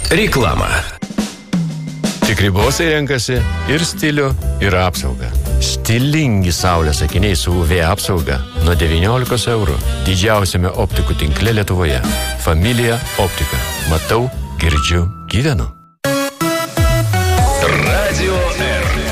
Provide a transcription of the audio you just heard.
Reklama. Tikri bosai renkasi ir stilių, ir apsaugą. Stilingi saulės akiniai su UV apsauga nuo 19 eurų. Didžiausiame optikų tinkle Lietuvoje. Familija optika. Matau, girdžiu, gyvenu. Radio R.